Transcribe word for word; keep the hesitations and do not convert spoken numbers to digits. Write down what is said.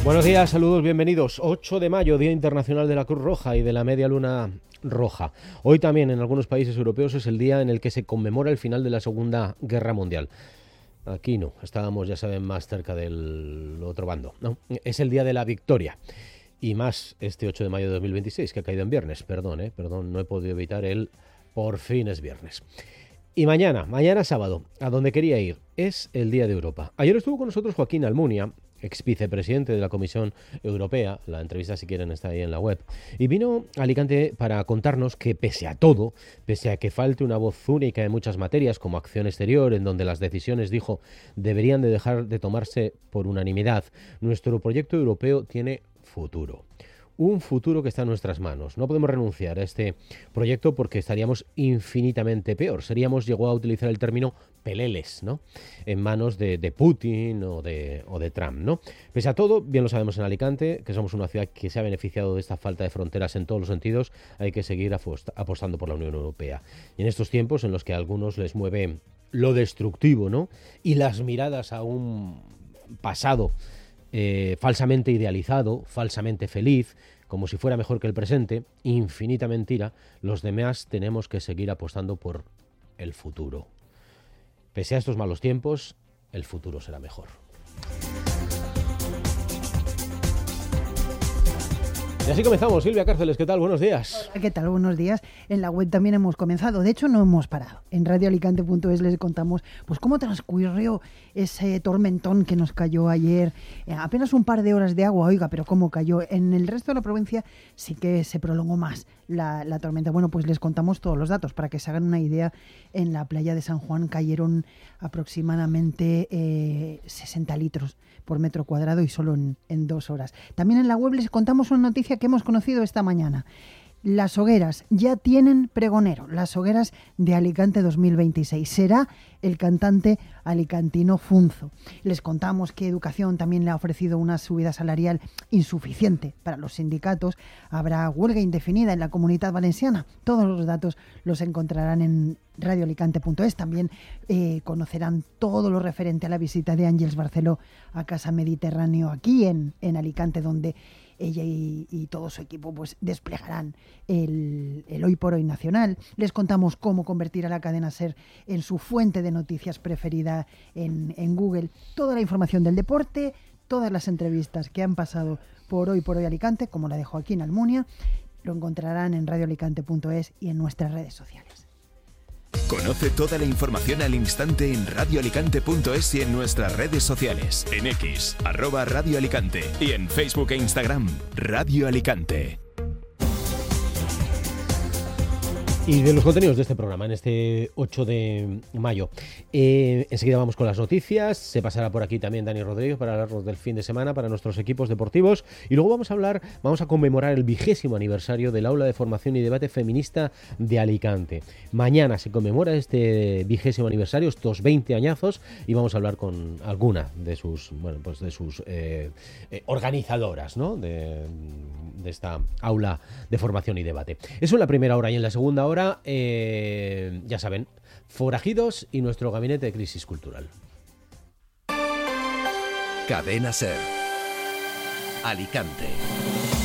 Buenos días, saludos, bienvenidos. ocho de mayo, Día Internacional de la Cruz Roja y de la Media Luna Roja. Hoy también en algunos países europeos es el día en el que se conmemora el final de la Segunda Guerra Mundial. Aquí no, estábamos, ya saben, más cerca del otro bando, ¿no? Es el día de la victoria. Y más este ocho de mayo de dos mil veintiséis, que ha caído en viernes. Perdón, eh, perdón, no he podido evitar el por fin es viernes. Y mañana, mañana sábado, a donde quería ir, es el Día de Europa. Ayer estuvo con nosotros Joaquín Almunia, ex vicepresidente de la Comisión Europea, la entrevista si quieren está ahí en la web, y vino a Alicante para contarnos que pese a todo, pese a que falte una voz única en muchas materias como acción exterior, en donde las decisiones, dijo, deberían de dejar de tomarse por unanimidad, nuestro proyecto europeo tiene futuro. Un futuro que está en nuestras manos. No podemos renunciar a este proyecto porque estaríamos infinitamente peor. Seríamos, llegó a utilizar el término peleles, ¿no? En manos de, de Putin o de, o de Trump, ¿no? Pese a todo, bien lo sabemos en Alicante, que somos una ciudad que se ha beneficiado de esta falta de fronteras en todos los sentidos, hay que seguir apostando por la Unión Europea. Y en estos tiempos en los que a algunos les mueve lo destructivo, ¿no? Y las miradas a un pasado Eh, falsamente idealizado, falsamente feliz, como si fuera mejor que el presente, infinita mentira, los demás tenemos que seguir apostando por el futuro. Pese a estos malos tiempos, el futuro será mejor. Y así comenzamos. Silvia Cárceles, ¿qué tal? Buenos días. ¿Qué tal? Buenos días. En la web también hemos comenzado. De hecho, no hemos parado. En radio alicante punto es les contamos pues cómo transcurrió ese tormentón que nos cayó ayer. Eh, apenas un par de horas de agua, oiga, pero cómo cayó. En el resto de la provincia sí que se prolongó más la, la tormenta. Bueno, pues les contamos todos los datos para que se hagan una idea. En la playa de San Juan cayeron aproximadamente eh, sesenta litros por metro cuadrado y solo en, en dos horas. También en la web les contamos una noticia que hemos conocido esta mañana. Las hogueras ya tienen pregonero, las hogueras de Alicante dos mil veintiséis. Será el cantante alicantino Funzo. Les contamos que Educación también le ha ofrecido una subida salarial insuficiente para los sindicatos. Habrá huelga indefinida en la Comunidad Valenciana. Todos los datos los encontrarán en radio alicante punto es. También eh, conocerán todo lo referente a la visita de Ángeles Barceló a Casa Mediterráneo aquí en, en Alicante, donde ella y, y todo su equipo pues desplegarán el, el Hoy por Hoy nacional. Les contamos cómo convertir a la cadena SER en su fuente de noticias preferida en, en Google. Toda la información del deporte, todas las entrevistas que han pasado por Hoy por Hoy Alicante, como la de Joaquín Almunia, lo encontrarán en radio alicante punto es y en nuestras redes sociales. Conoce toda la información al instante en radio alicante punto es y en nuestras redes sociales. En X, arroba Radio Alicante, y en Facebook e Instagram, Radio Alicante. Y de los contenidos de este programa, en este ocho de mayo. Eh, enseguida vamos con las noticias. Se pasará por aquí también Dani Rodríguez para hablarnos del fin de semana para nuestros equipos deportivos. Y luego vamos a hablar, vamos a conmemorar el vigésimo aniversario del Aula de Formación y Debate Feminista de Alicante. Mañana se conmemora este vigésimo aniversario, estos veinte añazos, y vamos a hablar con alguna de sus, bueno, pues de sus eh, eh, organizadoras, ¿no? de, de esta Aula de Formación y Debate. Eso en la primera hora, y en la segunda hora Ahora, eh, ya saben, forajidos y nuestro gabinete de crisis cultural. Cadena SER, Alicante.